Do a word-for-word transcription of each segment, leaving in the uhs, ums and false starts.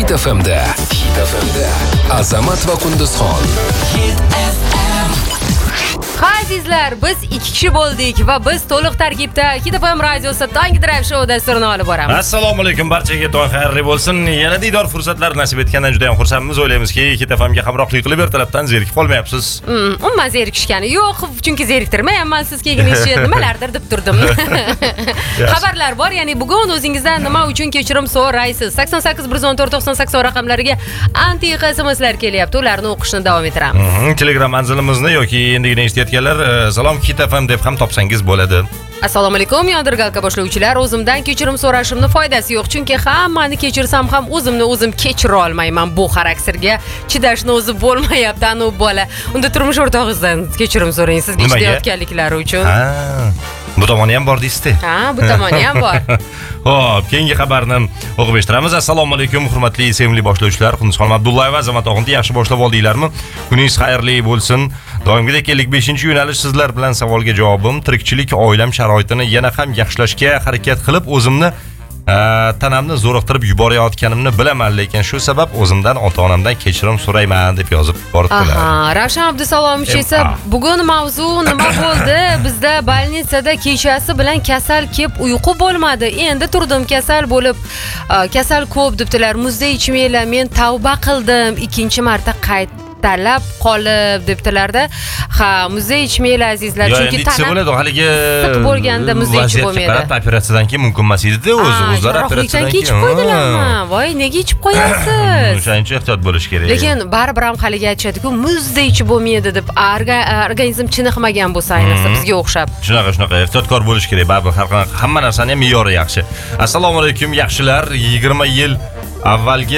Hit F M'da Hit F M'da Azamat va Qunduzxon. Hit F M. Hay azizlar, biz ikki kishi bo'ldik va biz to'liq tarkibda Hit F M radiosi Tong Drive Show dasturini olib boramiz. Assalomu alaykum, barchaga tong xayrli bo'lsin. Yana diydor fursatlar nasib etgandan juda ham xursandmiz. O'ylaymizki, Hit F M'ga hamrohlik qilib ertalabdan zerikib qolmayapsiz. Hmm, umuman zerikishgani yo'q, chunki zeriktirmayapman siz kelganingizcha nimalardir deb turdim. Xabarlar bor, ya'ni bugun o'zingizdan nima uchun kechirim so'raysiz? sakson sakkiz bir o'n to'rt to'qson sakson raqamlariga antiq S M S'lar kelyapti. Ularni o'qishni davom ettiramiz. Telegram manzilimizni yoki endigina eshitayotganlar salom Hit F M deb ham topsangiz bo'ladi. Assalomu alaykum, yondirgalka boshlovchilar. O'zimdan kechirim so'rashimni foydasi yo'q, chunki hammani kechirsam ham o'zimni o'zim kechira olmayman. Bu xarakterga chidashni o'zi bo'lmayapti, anu bola. Unda turmush o'rtog'ingizdan kechirim so'rang, sizga chidayotganliklari uchun. Ha, bu tomoni ham bor deysiz-da. Ha, bu tomoni ham bor. Xo'p, keyingi xabarni o'qib eshittiramiz. Assalomu alaykum, hurmatli sevimli boshlovchilar. Qunduzxon Abdullayeva, Azamat og'inni yaxshi boshlab oldinglarmi? Kuningiz xayrli bo'lsin. Doimgidek ellik beshinchi yo'nalish sizlar bilan savolga javobim tirikchilik oilam sharoitini yana ham yaxshilashga harakat qilib o'zimni tanamni zo'riqtirib yuborayotganimni bilaman, lekin shu sabab o'zimdan ota-onamdan kechirim so'rayman deb yozib boribdilar. Aha, Ravshan Abdusalomov esa bugun mavzu nima bo'ldi? Bizda bolnitsada kechasi bilan kasal kelib uyqu bo'lmadi. Endi turdim kasal bo'lib, kasal ko'p debdilar. Muzda ichmanglar, men tavba qildim, ikkinchi marta qayt talab qolib debdilarda. Ha, muzda ichmanglar azizlar, chunki tana haligi siq bo'lganda muzda ichib bo'lmaydi. Qarab, operatsiyadan keyin mumkin emas edi-da, o'zi o'zlari operatsiyadan keyin ichib qo'ydilarmi? Voy, nega ichib qo'yasiz? O'shaning uchun ehtiyot bo'lish kerak. Lekin baribir ham haliga aytishadi-ku, muzda ichib bo'lmaydi deb, organizm chiniqmagan bo'lsa, ayniqsa bizga o'xshab. Shunaqa, shunaqa ehtiyotkor bo'lish kerak. Baribir hamma narsaning ham me'yori yaxshi. Assalomu alaykum, yaxshilar. yigirma yil avvalgi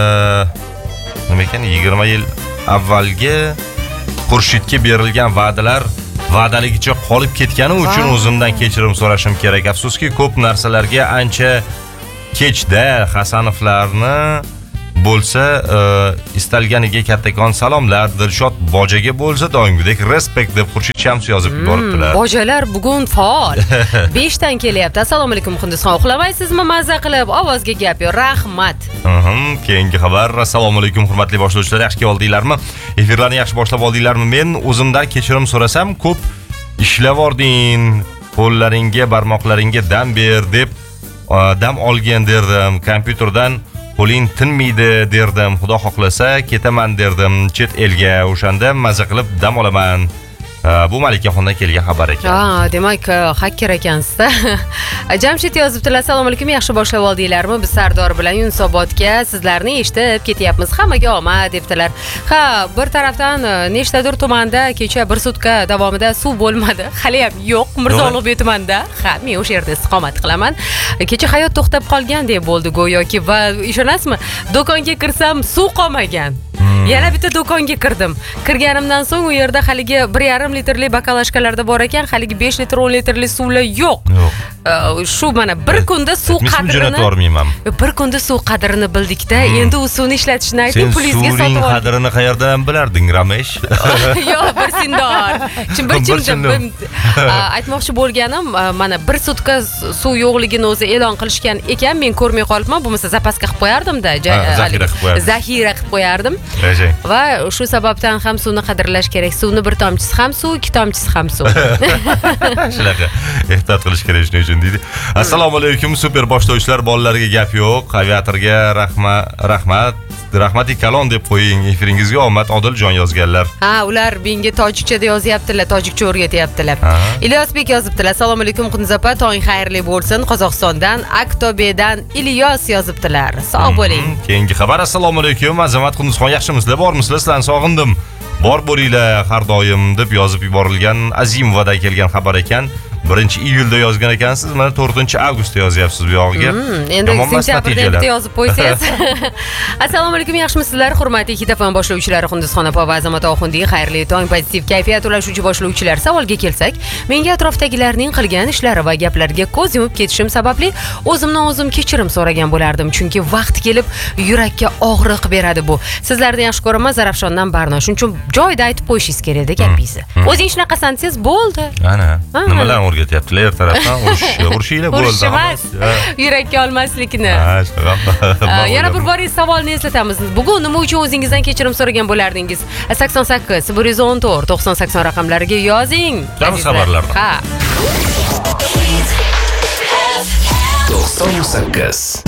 nima ekan? yigirma yil avvalgi Xurshidga berilgan va'dalar va'daligicha qolib ketgani uchun o'zimdan kechirim so'rashim kerak. Afsuski, ko'p narsalarga ancha kechda Hasanovlarni bo'lsa istalganiga kattakon salomlar. Dilshod Bojaga bo'lsa doimgidek respekt deb Xurshid Shams yozib yuboribdilar. Bojalar bugun faol. besh dan kelyapti. Assalomu alaykum, Qunduzxon. Uxlamaysizmi? Mazza qilib ovozga gap yo'q. Rahmat. Keyingi xabar. Assalomu alaykum, hurmatli boshlovchilar. Yaxshi keldinglarmi? Efirlarni yaxshi boshlab oldinglarmi? Men o'zimdan kechirim so'rasam, ko'p ishlavording, qo'llaringga, barmoqlaringga dam ber deb dam olgan derdim. Kompyuterdan qo'ling tinmaydi derdim. Xudo xohlasa ketaman derdim chet elga. O'shanda mazza qilib dam olaman. Bu Malikaxondan kelgan xabar ekan. Ha, demak, hacker ekansiz-da. Jamshid yozibdilar. Assalomu alaykum, yaxshi boshlab oldinglarmi? Biz Sardor bilan Yunusobodga sizlarni eshitib ketyapmiz. Hammaga omad debdilar. Ha, bir tarafdan nechtadir tumanda kecha bir sutka davomida suv bo'lmadi. Hali ham yo'q. Mirzo-Ulug'bek tumanida. Ha, men o'sha yerda istiqomat qilaman. Kecha hayot to'xtab qolgan deb bo'ldi go'yoki va ishonasizmi? Do'konga kirsam suv qolmagan. Yana bitta do'konga kirdim. Kirganimdan so'ng u yerda haligi bir yarim litrli bakalashkalarda bor ekan, haligi besh litr o'n litrli suvlar yo'q. Shu mana bir kunda suv qadrini bir kunda suv qadrini bildikda, endi u suvni ishlatishni aytib pulingizga sotib oling. Sen suvning qadrini qayerdan bilarding, Ramesh? Yo'q, bir sindor. Chim-chim aytmoqchi bo'lganim, mana bir sutka suv yo'qligini o'zi e'lon qilishgan ekan, men ko'rmay qolibman. Bo'lmasa zapaska qilib qo'yardim-da, zaxira qilib qo'yardim. Va shu sababdan ham suvni qadrlash kerak. Suvni bir tomchisi ham suv, ikki tomchisi ham suv. Shunaqa ehtiyot qilish kerak shuning uchun deydi. Assalomu alaykum, super boshlovchilar, bolalarga gap yo'q. Aviatorga rahmat, rahmat. Rahmati kalon deb qo'ying. Efiringizga omad. Odiljon yozganlar. Ha, ular menga tojikchada yozyaptilar, tojikcha o'rgatyaptilar. Ilyosbek yozibdilar. Assalomu alaykum, Qunduzapa, tong xayrli bo'lsin. Qozog'istondan Aktobedan Ilyos yozibdilar. Sog' bo'ling. Keyingi xabar. Assalomu alaykum, Azamat, Qunduzxon, yaxshimisizlar? Bormisizlar? Sizlarni sog'indim. Bor bo'linglar har doim deb yozib yuborilgan Azimovadan kelgan xabar ekan. birinchi iyulda yozgan ekansiz, mana to'rtinchi avgustda yozyapsiz bu yog'iga. Endi sentyabrda bitta yozib qo'ysangiz. Assalomu alaykum, yaxshimisizlar? Hurmatli Hit F M boshlovchilari, Qunduzxon opa va Azamat og'inning xayrli tong, pozitiv kayfiyat ulashuvchi boshlovchilar. Savolga kelsak, menga atrofdagilarning qilgan ishlari va gaplariga ko'z yumib ketishim sababli o'zimdan o'zim kechirim so'ragan bo'lardim, chunki vaqt kelib yurakka og'riq beradi bu. Sizlarni yaxshi ko'raman, Zarafshondan Barno. Shuning uchun joyida aytib qo'yishingiz kerak edi gapingizni. O'zing shunaqa sansiz bo'ldi. Ana, nimalar o'rgatyaptilar er tarafdan. Urush, urishinglar bo'ldi. Urush emas, yurakka olmaslikni. Ha, shunaqa. Yana bir bor savolni eslatamiz. Bugun nima uchun o'zingizdan kechirim so'ragan bo'lardingiz? sakson sakkiz bir yuz o'n to'rt to'qson sakson raqamlariga yozing. Kutamiz xabarlarni. Ha. to'qson sakkiz